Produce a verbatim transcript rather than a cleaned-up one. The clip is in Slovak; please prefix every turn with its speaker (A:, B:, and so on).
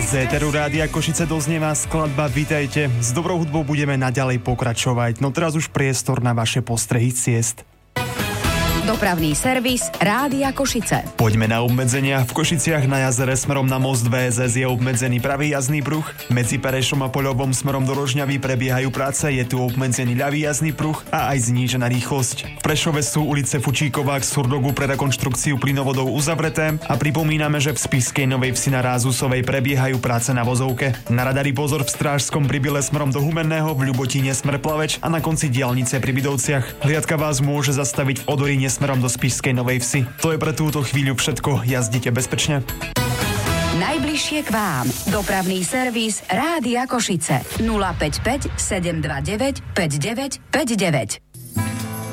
A: Z éteru Rádia Košice doznieva skladba Vitajte. S dobrou hudbou budeme naďalej pokračovať, no teraz už priestor na vaše postrehy ciest.
B: Dopravný servis Rádia Košice.
A: Poďme na obmedzenia. V Košiciach na jazere smerom na most vé es es je obmedzený pravý jazdný pruh. Medzi Perešom a Poľobom smerom do Rožňavy prebiehajú práce, je tu obmedzený ľavý jazdný pruh a aj znížená rýchlosť. V Prešove sú ulice Fučíková k Surdogu pre rekonštrukciu plynovodov uzavreté a pripomíname, že v Spišskej Novej Vsi na Rázusovej prebiehajú práce na vozovke. Na radari pozor v Strážskom Pribyle smerom do Humenného, v Ľubotíne smer Plaveč a na konci diaľnice pri Bidovciach. Hliadka vás môže zastaviť v Odoríne smerom do Spišskej Novej Vsi. To je pre túto chvíľu všetko. Jazdite bezpečne.
B: Najbližšie k vám. Dopravný servis Rádia Košice. nula päť päť sedem dva deväť päť deväť päť deväť.